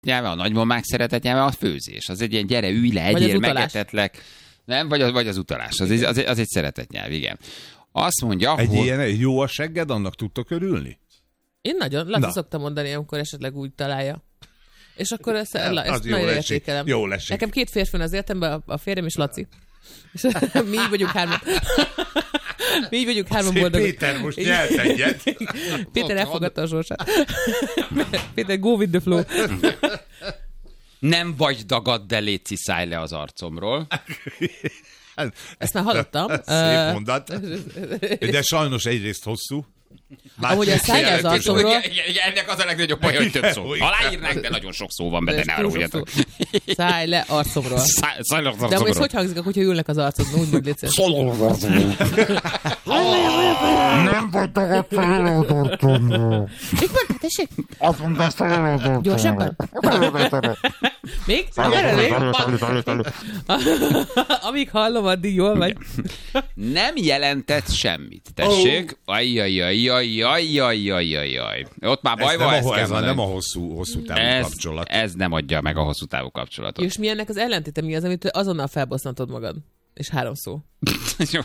nyelve, a nagymamák szeretett nyelve a főzés. Az egy ilyen gyere, ülj le, egyél, megetetlek. Nem, vagy az utalás. Az egy szeretett nyelv, igen. Azt mondja, hogy... Ilyen jó a segged, annak tudtok örülni? Én nagyon, szoktam mondani, amikor esetleg úgy találja. És akkor ezt nagyon értékelem. Jól esik. Nekem 2 férfi van az életemben, a férjem és Laci. És mi így vagyunk 3. Mi így vagyunk 3 boldogok. Péter most nyelt egyet. Péter elfogadta a sorsát. Péter, go with the flow. Nem vagy dagad, de léci, szállj le az arcomról. Ezt már hallottam. Szép mondat. De sajnos egyrészt hosszú. Ahogy a szállj le az arcomról. Igen, ennek az a legnagyobb baj, hogy több szó. Aláírnánk, de nagyon sok szó van benne, ne aruljatok. Szállj le arcomról. Szállj le az arcomról. De ez hogy hangzik, hogyha ülnek az arcodon? Úgy mondj, légy Nem vagy dagad, szállj le az arcomról. Még mondtad, tessék? Azt mondta, szállj le az arcomról. Gyorsabban? Még? Amíg hallom, addig jól vagy. Nem jelentett semmit. Tessék. Ajjajjajjajjajjajjajjaj. Ott már baj van, ez nem a hosszú távú kapcsolat. Ez nem adja meg a hosszú távú kapcsolatot. És mi ennek az ellentéte? Mi az, amit azonnal felbosszantod magad? És 3 szó. Jó.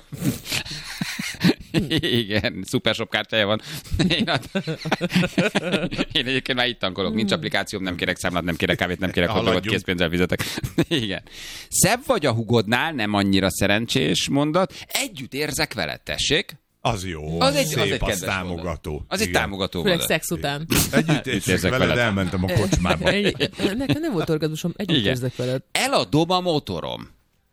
Igen, szuper sok kártyája van. Én egyébként már itt tankolok. Nincs applikációm, nem kérek számlát, nem kérek kávét, nem kérek hotdogot, készpénzzel fizetek. Igen. Szebb vagy a hugodnál, nem annyira szerencsés mondat. Együtt érzek veled, tessék. Az jó. Az egy támogató. Mondat. Az egy támogató mondat. Főleg szex után. Együtt érzek veled, elmentem a kocsmába. Nekem nem volt orgazmusom, együtt érzek veled. Eladom a motorom.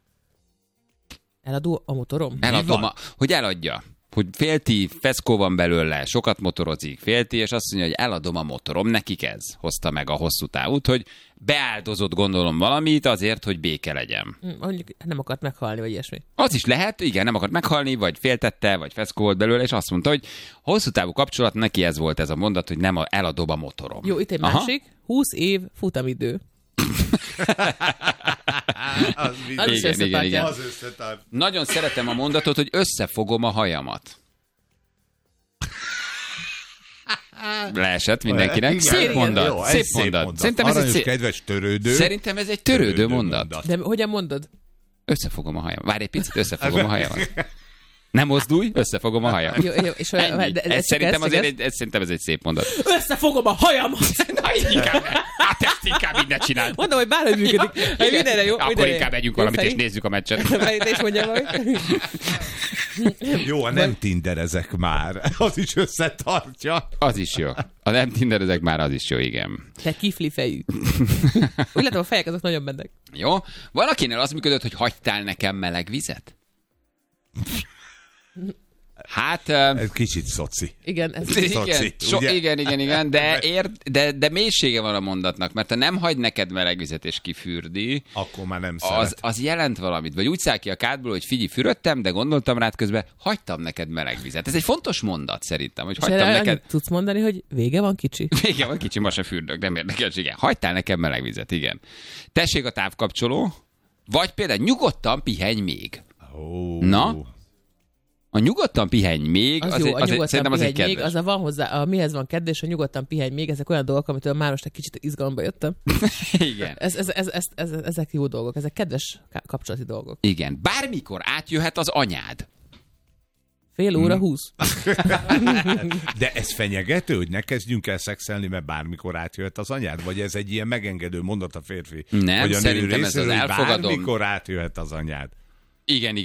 Eladó a motorom? Eladom, hogy eladja. Hogy félti, feszkó van belőle, sokat motorozik, félti, és azt mondja, hogy eladom a motorom. Nekik ez hozta meg a hosszú távút, hogy beáldozott, gondolom, valamit azért, hogy béke legyen. Mondjuk nem akart meghalni, vagy ilyesmi. Az is lehet, igen, nem akart meghalni, vagy féltette, vagy feszkó volt belőle, és azt mondta, hogy hosszú távú kapcsolat, neki ez volt ez a mondat, hogy nem eladom a motorom. Jó, itt egy másik, 20 év futamidő. Igen. Nagyon szeretem a mondatot, hogy összefogom a hajamat. Leesett mindenkinek. Szép mondat. Jó, szép mondat. Szerintem ez egy kedves törődő. Szerintem ez egy törődő mondat. De hogyan mondod? Összefogom a hajamat. Várj egy picit, összefogom a hajamat. Nem mozdulj, összefogom a hajam. Jó, és szerintem ez egy szép mondat. Összefogom a hajamat! Na, inkább. Hát ezt inkább így ne csináld. Mondom, hogy bárhogy működik. Mindenre jó. Akkor inkább megyünk valamit, és nézzük a meccset. Te is mondjál valamit. Jó, nem tinderezek már. Az is összetartja. Az is jó. A nem tinderezek már, az is jó, igen. Te kifli fejű. Úgy látom, a fejek azok nagyon mennek. Jó. Valakinél az működött, hogy hagytál nekem meleg vizet? Hát... Ez kicsit szoci. Igen, ez szoci, igen, de mélysége van a mondatnak, mert ha nem hagy neked meleg vizet és kifürdi, akkor már nem szeret. Az jelent valamit. Vagy úgy száll ki a kádból, hogy figyelj, fürödtem, de gondoltam rád közben, hagytam neked meleg vizet. Ez egy fontos mondat szerintem, hogy hagytam neked... Tudsz mondani, hogy vége van kicsi? Vége van kicsi, ma se fürdök, nem érdekes, igen. Hagytál nekem meleg vizet, igen. Tessék a távkapcsoló, vagy például nyugodtan pihenj még. Na? A nyugodtan pihenj még, az jó, szerintem az egy kedves. Az van hozzá, mihez van kedves, hogy nyugodtan pihenj még, ezek olyan dolgok, amitől már most egy kicsit izgalomba jöttem. Igen. Ezek jó dolgok, ezek kedves kapcsolati dolgok. Igen. Bármikor átjöhet az anyád. Fél óra 20. De ez fenyegető, hogy ne kezdjünk el szexelni, mert bármikor átjöhet az anyád? Vagy ez egy ilyen megengedő mondat a férfi? Nem, szerintem ez az elfogadom. Bármikor átjöhet az anyád. Igen.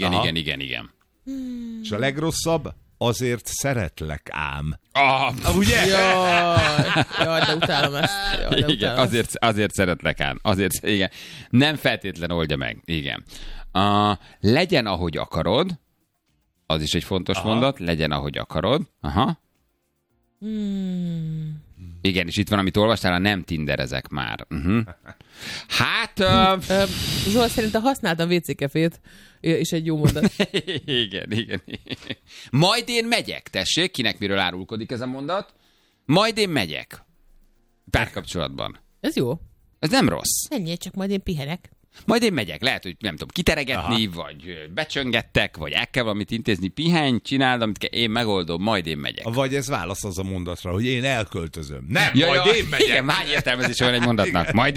És a legrosszabb, azért szeretlek ám. Ugye? Jaj, de utálom ezt. Igen, azért szeretlek ám. Igen. Nem feltétlen oldja meg. Igen. Legyen, ahogy akarod. Az is egy fontos mondat. Legyen, ahogy akarod. Aha. Igen, és itt van, amit olvastál, nem tinderezek már. Hát... Zsolt, szerintem használtam WC-kefét, és egy jó mondat. Igen. Majd én megyek, tessék, kinek miről árulkodik ez a mondat. Majd én megyek. Párkapcsolatban. Ez jó. Ez nem rossz. Menjél, csak majd én pihenek. Majd én megyek, lehet, hogy nem tudom, kiteregetni, vagy becsöngettek, vagy el kell valamit intézni, pihenj, csináld, amit kell, én megoldom, majd én megyek. Vagy ez válasz az a mondatra, hogy én elköltözöm. Nem, majd én megyek. Igen, hány értelmezés van egy mondatnak. Majd